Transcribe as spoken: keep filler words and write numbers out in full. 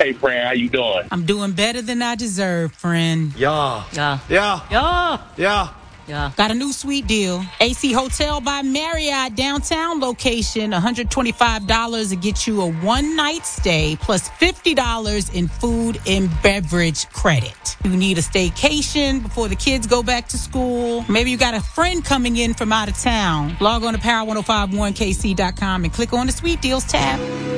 Hey, friend, how you doing? I'm doing better than I deserve, friend. Yeah. Yeah. Yeah. Yeah. Yeah. Yeah. Got a new sweet deal. A C Hotel by Marriott downtown location, one hundred twenty-five dollars to get you a one-night stay plus fifty dollars in food and beverage credit. You need a staycation before the kids go back to school. Maybe you got a friend coming in from out of town. Log on to power ten fifty-one k c dot com and click on the Sweet Deals tab.